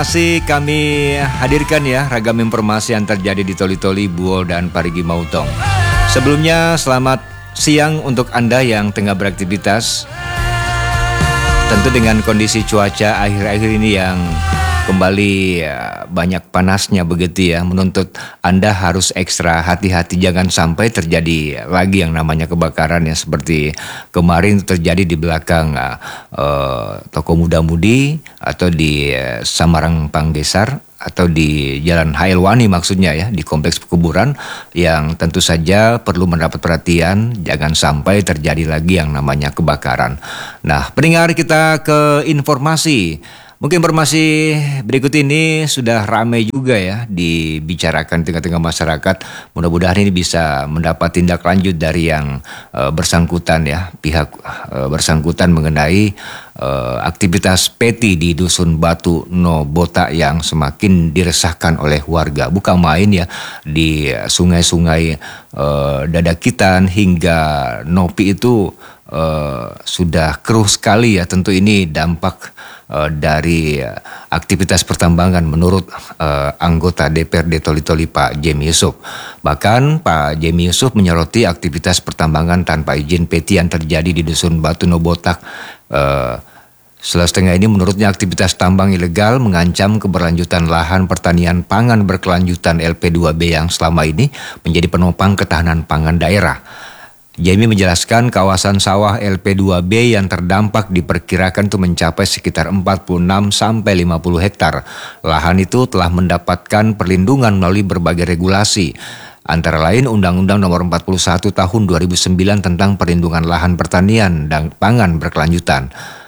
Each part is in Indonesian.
Masih kami hadirkan ya ragam informasi yang terjadi di Toli-Toli, Buol, dan Parigi Motong. Sebelumnya selamat siang untuk Anda yang tengah beraktivitas. Tentu dengan kondisi cuaca akhir-akhir ini yang kembali banyak panasnya begitu ya, menuntut Anda harus ekstra hati-hati, jangan sampai terjadi lagi yang namanya kebakaran ya, seperti kemarin terjadi di belakang toko muda-mudi atau di Samarang Panggesar atau di Jalan Hailwani maksudnya ya, di kompleks pekuburan yang tentu saja perlu mendapat perhatian, jangan sampai terjadi lagi yang namanya kebakaran. Nah, pendengar, kita ke informasi. Mungkin informasi berikut ini sudah ramai juga ya dibicarakan di tengah-tengah masyarakat. Mudah-mudahan ini bisa mendapat tindak lanjut dari yang bersangkutan ya, pihak bersangkutan mengenai aktivitas peti di Dusun Batu No Botak yang semakin diresahkan oleh warga. Bukan main ya, di sungai-sungai Dadakitan hingga Nopi itu sudah keruh sekali ya. Tentu ini dampak dari aktivitas pertambangan menurut anggota DPRD Toli-Toli Pak Jemi Yusuf. Bahkan Pak Jemi Yusuf menyoroti aktivitas pertambangan tanpa izin peti yang terjadi di Dusun Batu No Botak. Setengah ini menurutnya aktivitas tambang ilegal mengancam keberlanjutan lahan pertanian pangan berkelanjutan LP2B yang selama ini menjadi penopang ketahanan pangan daerah. Jamie menjelaskan kawasan sawah LP2B yang terdampak diperkirakan itu mencapai sekitar 46 sampai 50 hektar. Lahan itu telah mendapatkan perlindungan melalui berbagai regulasi, antara lain Undang-Undang Nomor 41 Tahun 2009 tentang perlindungan lahan pertanian dan pangan berkelanjutan.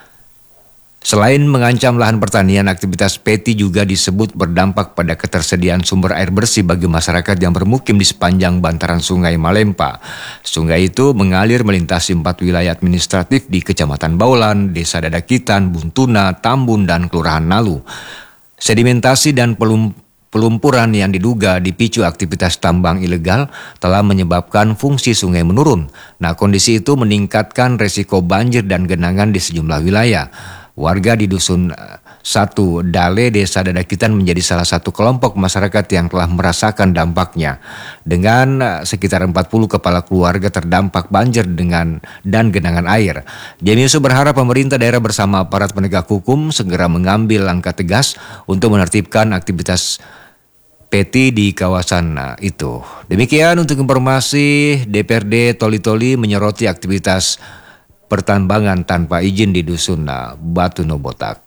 Selain mengancam lahan pertanian, aktivitas peti juga disebut berdampak pada ketersediaan sumber air bersih bagi masyarakat yang bermukim di sepanjang bantaran Sungai Malempa. Sungai itu mengalir melintasi 4 wilayah administratif di Kecamatan Baulan, Desa Dadakitan, Buntuna, Tambun, dan Kelurahan Nalu. Sedimentasi dan pelumpuran yang diduga dipicu aktivitas tambang ilegal telah menyebabkan fungsi sungai menurun. Nah, kondisi itu meningkatkan resiko banjir dan genangan di sejumlah wilayah. Warga di Dusun 1 Dale, Desa Dadakitan menjadi salah satu kelompok masyarakat yang telah merasakan dampaknya. Dengan sekitar 40 kepala keluarga terdampak banjir dan genangan air. Jemi Yusuf berharap pemerintah daerah bersama aparat penegak hukum segera mengambil langkah tegas untuk menertibkan aktivitas peti di kawasan itu. Demikian untuk informasi DPRD Toli-Toli menyoroti aktivitas pertambangan tanpa izin di Dusun Batu No Botak.